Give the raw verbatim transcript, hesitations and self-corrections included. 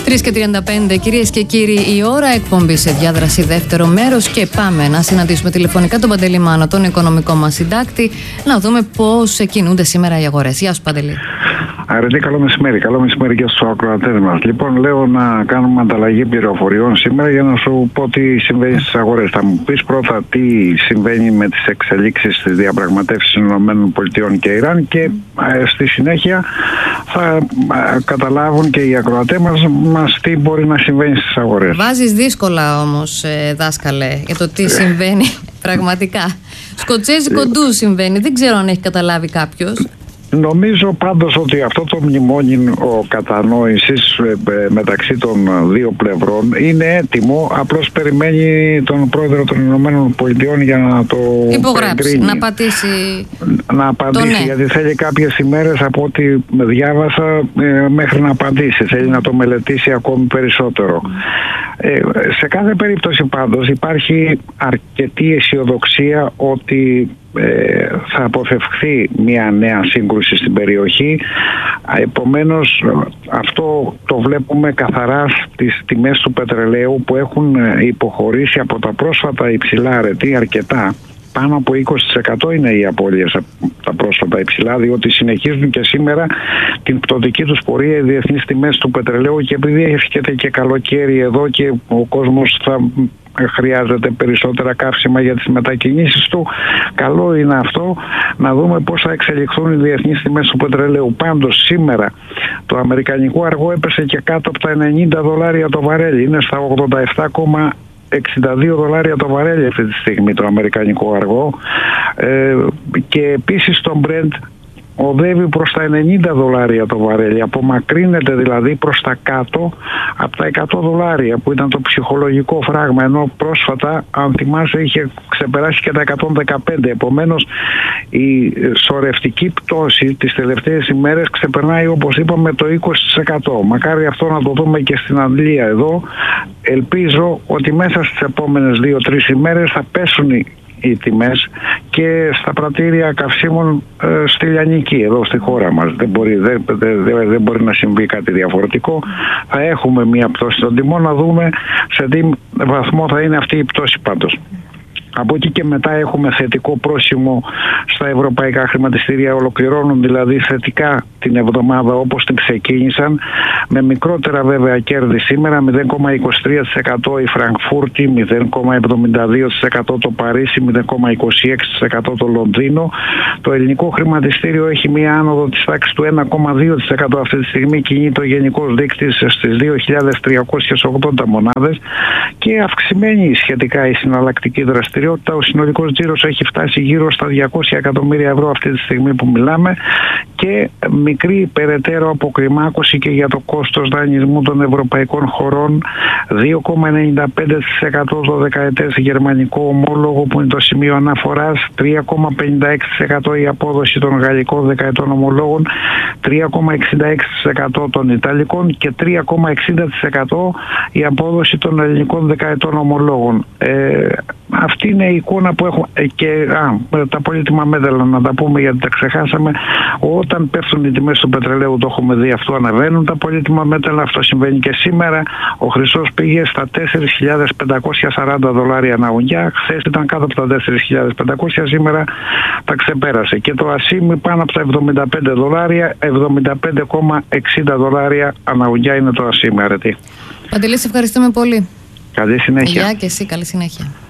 τρεις και τριάντα πέντε, κυρίες και κύριοι, η ώρα εκπομπή σε διάδραση δεύτερο μέρος και πάμε να συναντήσουμε τηλεφωνικά τον Παντελή Μάνο, τον οικονομικό μας συντάκτη, να δούμε πώς κινούνται σήμερα οι αγορές. Γεια σου, Παντελή. Αρετή, καλό μεσημέρι. Καλό μεσημέρι και στους ακροατές μας. Λοιπόν, λέω να κάνουμε ανταλλαγή πληροφοριών σήμερα για να σου πω τι συμβαίνει στις αγορές. Θα μου πεις πρώτα τι συμβαίνει με τις εξελίξεις στις διαπραγματεύσεις των ΗΠΑ και Ιράν και ε, στη συνέχεια θα ε, καταλάβουν και οι ακροατές μας, μας τι μπορεί να συμβαίνει στις αγορές. Βάζεις δύσκολα όμως, ε, δάσκαλε, για το τι συμβαίνει πραγματικά. Σκοτσέζικο ντου συμβαίνει. Δεν ξέρω αν έχει καταλάβει κάποιος. Νομίζω πάντως ότι αυτό το μνημόνιο κατανόησης μεταξύ των δύο πλευρών είναι έτοιμο, απλώς περιμένει τον πρόεδρο των Ηνωμένων Πολιτειών για να το υπογράψει, εγκρίνει. να πατήσει. Να απαντήσει, ναι. Γιατί θέλει κάποιες ημέρες από ό,τι διάβασα μέχρι να απαντήσει. Θέλει να το μελετήσει ακόμη περισσότερο. Ε, σε κάθε περίπτωση πάντως υπάρχει αρκετή αισιοδοξία ότι ε, θα αποφευχθεί μια νέα σύγκρουση στην περιοχή. Επομένως αυτό το βλέπουμε καθαρά στις τιμές του πετρελαίου που έχουν υποχωρήσει από τα πρόσφατα υψηλά αρετή αρκετά. Πάνω από είκοσι τοις εκατό είναι οι απώλειες τα πρόσφατα υψηλά, διότι συνεχίζουν και σήμερα την πτωτική τους πορεία οι διεθνείς τιμές του πετρελαίου, και επειδή έρχεται και καλοκαίρι εδώ και ο κόσμος θα χρειάζεται περισσότερα καύσιμα για τις μετακινήσεις του, καλό είναι αυτό να δούμε πώς θα εξελιχθούν οι διεθνείς τιμές του πετρελαίου. Πάντως σήμερα το αμερικανικό αργό έπεσε και κάτω από τα ενενήντα δολάρια το βαρέλι, είναι στα ογδόντα επτά κόμμα εξήντα δύο δολάρια το βαρέλι αυτή τη στιγμή το αμερικανικό αργό, ε, και επίσης το Brent οδεύει προς τα ενενήντα δολάρια το βαρέλι, απομακρύνεται δηλαδή προς τα κάτω από τα εκατό δολάρια που ήταν το ψυχολογικό φράγμα, ενώ πρόσφατα, αν θυμάσαι, είχε ξεπεράσει και τα εκατόν δεκαπέντε. Επομένως η σωρευτική πτώση τις τελευταίες ημέρες ξεπερνάει, όπως είπαμε, το είκοσι τοις εκατό. Μακάρι αυτό να το δούμε και στην Αγγλία εδώ. Ελπίζω ότι μέσα στις επόμενες δύο τρεις ημέρες θα πέσουν οι οι τιμές και στα πρατήρια καυσίμων ε, στη Λιανική εδώ στη χώρα μας. Δεν μπορεί, δεν, δεν, δεν μπορεί να συμβεί κάτι διαφορετικό. Θα έχουμε μια πτώση των τιμών, να δούμε σε τι βαθμό θα είναι αυτή η πτώση πάντως. Από εκεί και μετά έχουμε θετικό πρόσημο στα ευρωπαϊκά χρηματιστήρια, ολοκληρώνουν δηλαδή θετικά την εβδομάδα όπως την ξεκίνησαν, με μικρότερα βέβαια κέρδη σήμερα, μηδέν κόμμα είκοσι τρία τοις εκατό η Φραγκφούρτη, μηδέν κόμμα εβδομήντα δύο τοις εκατό το Παρίσι, μηδέν κόμμα είκοσι έξι τοις εκατό το Λονδίνο. Το ελληνικό χρηματιστήριο έχει μία άνοδο της τάξης του ένα κόμμα δύο τοις εκατό αυτή τη στιγμή, κινείται ο γενικός δείκτης στις δύο χιλιάδες τριακόσιες ογδόντα μονάδες και αυξημένη σχετικά η συναλλακτική δραστηριότητα. Ο συνολικός τζίρος έχει φτάσει γύρω στα διακόσια εκατομμύρια ευρώ αυτή τη στιγμή που μιλάμε, και μικρή περαιτέρω αποκριμάκωση και για το κόστος δανεισμού των ευρωπαϊκών χωρών, δύο κόμμα ενενήντα πέντε τοις εκατό το δεκαετές γερμανικό ομόλογο που είναι το σημείο αναφοράς, τρία κόμμα πενήντα έξι τοις εκατό η απόδοση των γαλλικών δεκαετών ομολόγων, τρία κόμμα εξήντα έξι τοις εκατό των ιταλικών και τρία κόμμα εξήντα τοις εκατό η απόδοση των ελληνικών δεκαετών ομολόγων. Ε, αυτή είναι η εικόνα που έχουμε. Και α, τα πολύτιμα μέταλλα, να τα πούμε γιατί τα ξεχάσαμε. Όταν πέφτουν οι τιμές του πετρελαίου, το έχουμε δει αυτό, ανεβαίνουν τα πολύτιμα μέταλλα. Αυτό συμβαίνει και σήμερα. Ο χρυσός πήγε στα τέσσερις χιλιάδες πεντακόσια σαράντα δολάρια ανά ουγγιά. Χθες ήταν κάτω από τα τέσσερις χιλιάδες πεντακόσια, σήμερα τα ξεπέρασε. Και το ασίμι πάνω από τα εβδομήντα πέντε δολάρια, εβδομήντα πέντε κόμμα εξήντα δολάρια ανά ουγγιά είναι το ασίμι, αρετή. Παντελή, σε ευχαριστούμε πολύ. Καλή συνέχεια. Γεια και εσύ, καλή συνέχεια.